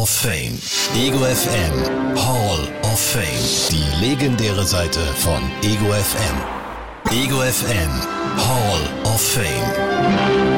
of Fame. Ego FM Hall of Fame. Die legendäre Seite von Ego FM. Ego FM Hall of Fame.